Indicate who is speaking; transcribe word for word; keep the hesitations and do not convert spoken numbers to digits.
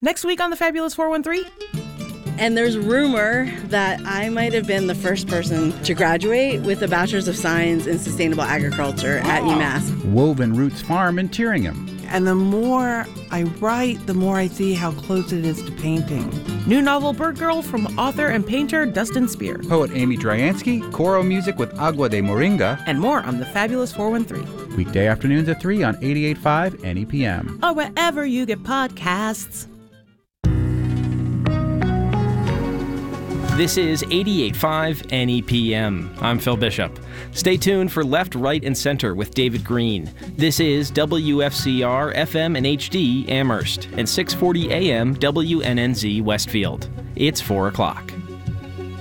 Speaker 1: Next week on the Fabulous four one three.
Speaker 2: And there's rumor that I might have been the first person to graduate with a Bachelor's of Science in Sustainable Agriculture oh. at UMass.
Speaker 3: Woven Roots Farm in Tyringham.
Speaker 4: And the more I write, the more I see how close it is to painting.
Speaker 1: New novel Bird Girl from author and painter Dustin Spear.
Speaker 3: Poet Amy Dryansky, choral music with Agua de Moringa.
Speaker 1: And more on the Fabulous four one three.
Speaker 3: Weekday afternoons at three on eighty-eight point five N E P M.
Speaker 1: Or wherever you get podcasts.
Speaker 5: This is eighty-eight point five N E P M. I'm Phil Bishop. Stay tuned for Left, Right, and Center with David Green. This is W F C R F M and H D Amherst and six forty A M W N N Z Westfield. It's four o'clock.